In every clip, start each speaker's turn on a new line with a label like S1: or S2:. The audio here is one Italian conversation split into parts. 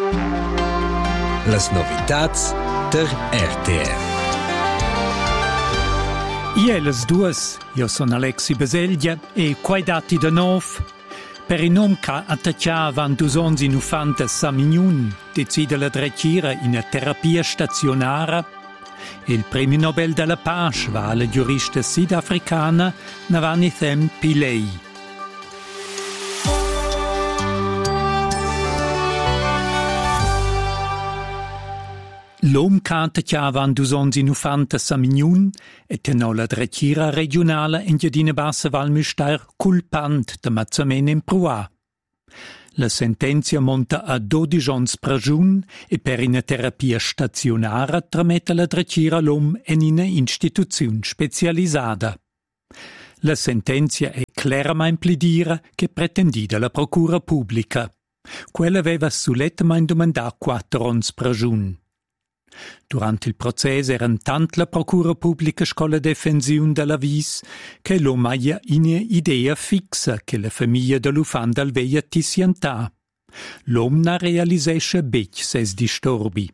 S1: Las novitats der RTR.
S2: Ie las duas, io sono Alexi Baseglia e quai dati de nov. Per il nome che attacciava in 290 Samignun decide la drecira in una terapia stazionara. Il premio Nobel della Pace va alla giurista sudafricana Navanithem Pillay. L'uomo che attacciava in 290 Samignun e tenò la drecira regionale in Giardina Bassa Valmüstair culpant de mazzamen in prua. La sentenza monta a 12 anni pragiun e per una terapia stazionara tramette la drecira l'uomo in una istituzione specializzata. La sentenza è chiaramente plidira che pretendida la procura pubblica. Quella aveva suletamente domandato 4 anni pragiun. Durante il processo era tant la procura pubblica scola difensione della vis che l'uomo aveva un'idea fixa che la famiglia dell'ufanda aveva tisiantà. L'uomo non realisce bec ses disturbi.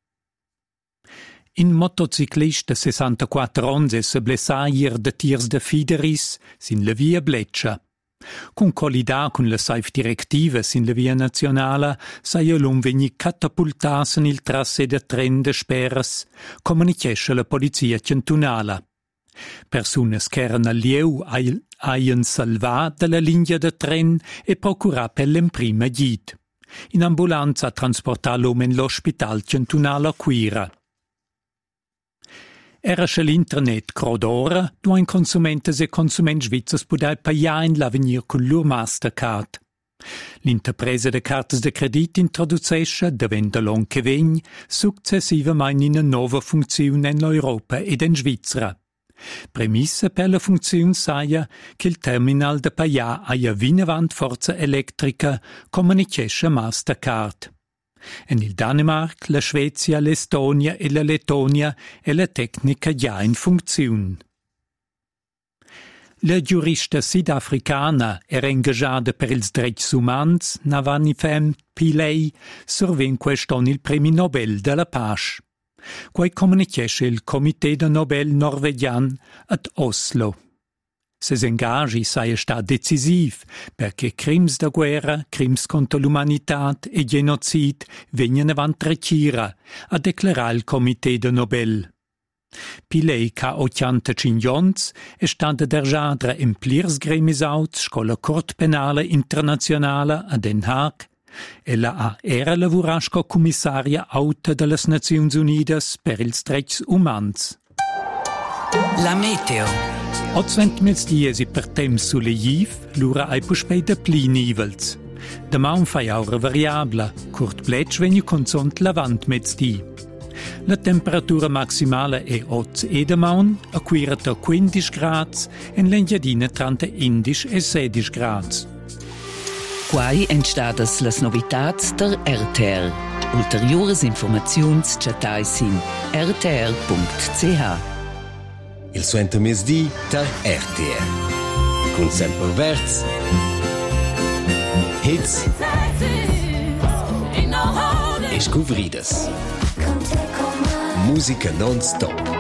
S2: Un motociclista 64 anni se blessà ier de tirs de Fideris sin la via Bleccia. Con qualità con la safety directiva sin la via nazionale saia l'uomo vegni catapultato nel tracé de tren de Speras, comunichesce la polizia cantonale. Personas che erano lieu haien salvà dalla linea de tren e procurà per l'imprima git. In ambulanza trasportà l'uomo in l'ospital cantonale a Quira. Era che l'internet crodora, dove i consumenti e consumenti svizzeri potevano pagare in l'avenir con loro Mastercard. L'interpresa de cartes de credit introducesce, davvero l'anno che viene, successivamente una nuova funzione in Europa ed in Svizzera. Premissa per la funzione saia che il terminal de pagare aia vinavant forza elettrica comunichesce Mastercard. In il Danimarca, la Svezia, l'Estonia e la Lettonia è la tecnica già in funzione. La giurista sudafricana era ingaggiata per ils drets umans Navanithem Pillay survien quest'anno il premio Nobel della Pace. Quai comunichesce il Comité de Nobel norvegian ad Oslo. Ses engagi saia sta decisiv perché crims da guerra, crims contro l'umanità e genocid vengono avanti recira, a declarare il Comité de Nobel. Pillay, che ha 85 anni, è stata dergiadra in plirs gremisauts scola Cort Penale Internazionale a Den Haag. Ella era lavorato come commissaria auta delle Nazioni Unite per ils drets umans.
S3: La meteo.
S2: 8 dies per temps soleilliv, l'ura ai puspei de pli nivels. Demà un fai aura variabla, curt bletsch vegni consont lavant mezzdi. La temperatura maximale è 8 e demaun, a quirata 15 gradi, in l'Engiadina 11 e 16 gradi.
S3: Quai entstadas las novitats der RTR. Ulteriores informaziuns chatais in rtr.ch.
S1: Il suento mesdì der RTR. Con sempre verz. Hits. E scuvridas. Musica non-stop.